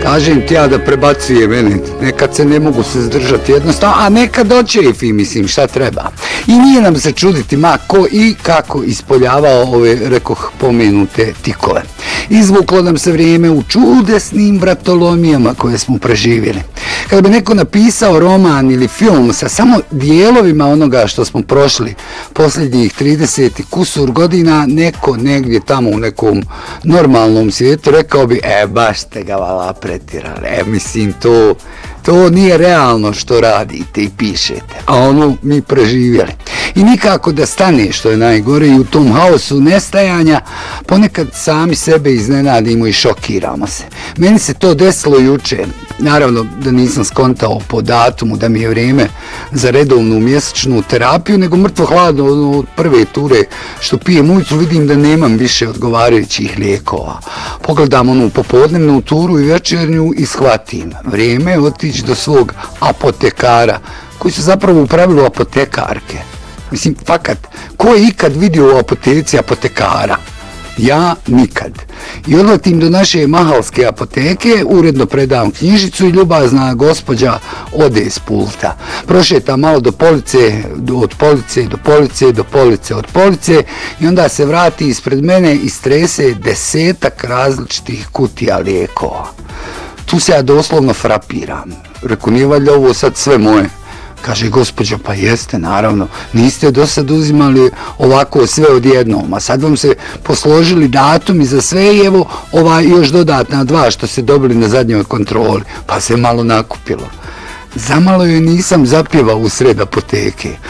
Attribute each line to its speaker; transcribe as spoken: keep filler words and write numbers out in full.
Speaker 1: Kažem ti ja da prebacuje mene, nekad se ne mogu se zdržati jednostavno, a nekad očefi, mislim, šta treba. I nije nam se čuditi ma ko i kako ispoljavao ove, rekoh, pomenute tikove. Izvuklo nam se vrijeme u čudesnim vratolomijama koje smo preživjeli. Kada bi neko napisao roman ili film sa samo dijelovima onoga što smo prošli posljednjih trideset kusur godina, neko negdje tamo u nekom normalnom svijetu rekao bi, e, baš ste ga vala pretirali, e, mislim, to, to nije realno što radite i pišete, a ono mi preživjeli. I nikako da stane, što je najgore, i u tom haosu nestajanja ponekad sami sebe iznenadimo i šokiramo se. Meni se to desilo jučer, naravno da nisam skontao po datumu da mi je vrijeme za redovnu mjesečnu terapiju, nego mrtvo hladno od prve ture što pijem ujutru vidim da nemam više odgovarajućih lijekova. Pogledam onu popodnevnu turu i večernju i shvatim, vrijeme je otići do svog apotekara, koji su zapravo u pravilu apotekarke. Mislim, fakat, ko je ikad vidio u apoteci apotekara? Ja nikad. I odletim do naše mahalske apoteke, uredno predam knjižicu i ljubazna gospođa ode s pulta. Prošeta malo do police, od police do police, do police, od police i onda se vrati ispred mene i strese desetak različitih kutija lijekova. Tu se ja doslovno frapiram. Reku, nije valjda ovo sad sve moje? Kaže, gospođo, pa jeste, naravno, niste do sad uzimali ovako sve odjednom, a sad vam se posložili datumi za sve i evo ova još dodatna dva što ste dobili na zadnjoj kontroli, pa se malo nakupilo. Zamalo joj nisam zapjevao u sred apoteke.